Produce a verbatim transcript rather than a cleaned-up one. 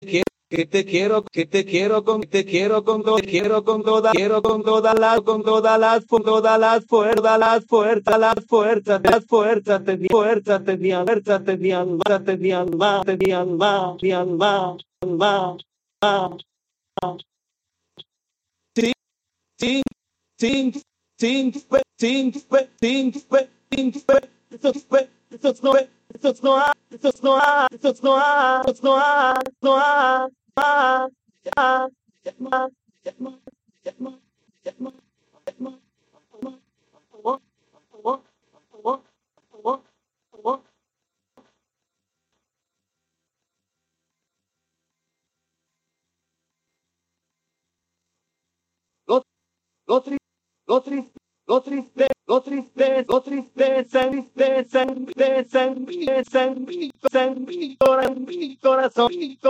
que te quiero, que te quiero con, te quiero con todo, quiero con toda, quiero con todas las, con todas las, con todas las fuerzas, las fuerzas, las fuerzas, las fuerzas, te di, fuerzas, te di, fuerzas, te di, alma, te di, alma, te di, alma, te di, alma, alma, alma. Sí, sí, sí, sí, sí, sí, sí, sí, sí, esos no, esos no, esos no, esos no, esos no, no, ah, ya, ya, ma, ya, ma, ya, ma, ya, ma, ya, ma, oh, oh, oh, oh, oh. Lo, lo triste, lo triste, lo triste, lo triste, lo tristeza, tristeza, tristeza, tristeza, mi corazón, mi corazón, mi corazón.